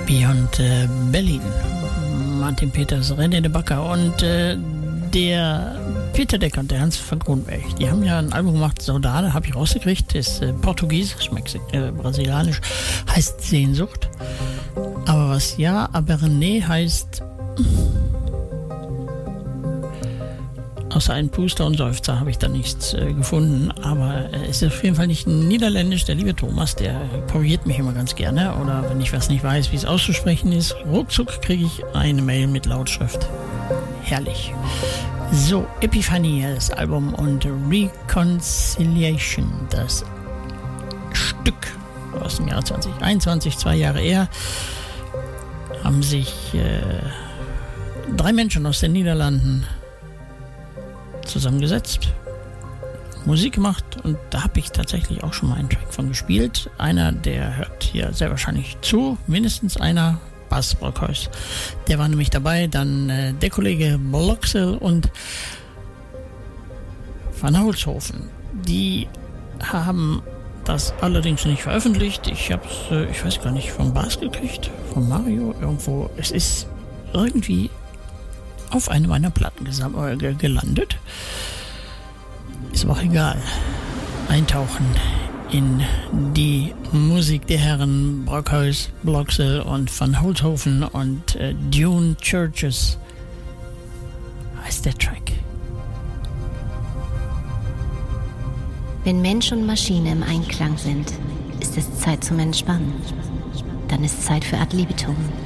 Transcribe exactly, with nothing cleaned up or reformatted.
Beyond äh, Berlin. Martin Peters, René de Backer und äh, der Peter Decker und der Hans van Kronberg. Die haben ja ein Album gemacht, Saudade, habe ich rausgekriegt, ist äh, portugiesisch, äh, brasilianisch, heißt Sehnsucht. Aber was ja, aber nee heißt außer einen Puster und Seufzer habe ich da nichts äh, gefunden, aber äh, es ist auf jeden Fall nicht niederländisch. Der liebe Thomas, der korrigiert mich immer ganz gerne, oder wenn ich was nicht weiß, wie es auszusprechen ist, ruckzuck kriege ich eine Mail mit Lautschrift. Herrlich. So, Epiphanie, das Album, und Reconciliation, das Stück aus dem Jahr zwanzig einundzwanzig, zwei Jahre eher, haben sich äh, drei Menschen aus den Niederlanden zusammengesetzt, Musik gemacht, und da habe ich tatsächlich auch schon mal einen Track von gespielt. Einer, der hört hier sehr wahrscheinlich zu, mindestens einer, Bas Brockhuis, der war nämlich dabei, dann äh, der Kollege Bloxel und Van Holzhofen. Die haben das allerdings nicht veröffentlicht. Ich habe es, äh, ich weiß gar nicht, von Bas gekriegt, von Mario, irgendwo. Es ist irgendwie auf eine meiner Platten gesam- äh, gelandet. Ist aber auch egal. Eintauchen in die Musik der Herren Brockhuis, Bloxel und Van Holzhofen und äh, Dune Churches heißt der Track. Wenn Mensch und Maschine im Einklang sind, ist es Zeit zum Entspannen. Dann ist Zeit für Ad libitum.